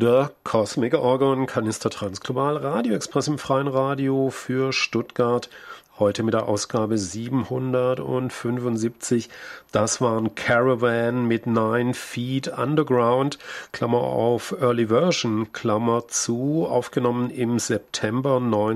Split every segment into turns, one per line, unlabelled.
Der Cosmic Orgon Kanister Transglobal Radio Express im freien Radio für Stuttgart. Heute mit der Ausgabe 775. Das waren Caravan mit 9 Feet Underground, Klammer auf Early Version, Klammer zu, aufgenommen im September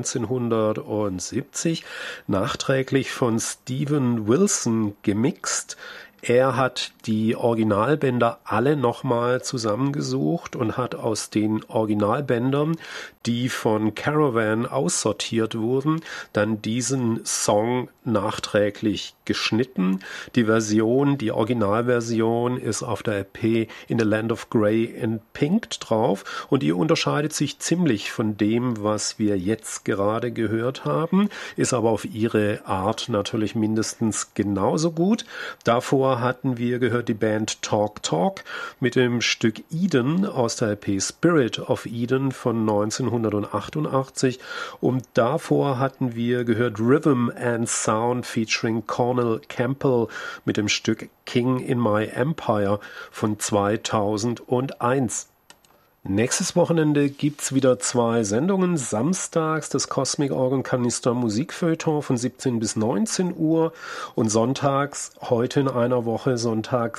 1970, nachträglich von Steven Wilson gemixt. Er hat die Originalbänder alle nochmal zusammengesucht und hat aus den Originalbändern, die von Caravan aussortiert wurden, dann diesen Song nachträglich geschnitten. Die Originalversion ist auf der LP In the Land of Grey and Pink drauf und die unterscheidet sich ziemlich von dem, was wir jetzt gerade gehört haben, ist aber auf ihre Art natürlich mindestens genauso gut. Davor hatten wir gehört die Band Talk Talk mit dem Stück Eden aus der LP Spirit of Eden von 1988 und davor hatten wir gehört Rhythm and Sound featuring Cornel Campbell mit dem Stück King in My Empire von 2001. Nächstes Wochenende gibt's wieder 2 Sendungen. Samstags das Cosmic Orgon Kanister Musikfeuilleton von 17 bis 19 Uhr und sonntags, heute in einer Woche, Sonntag,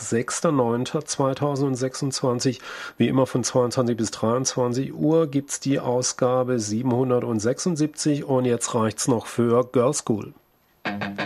6.9.2026, wie immer von 22 bis 23 Uhr gibt's die Ausgabe 776 und jetzt reicht's noch für Girl School.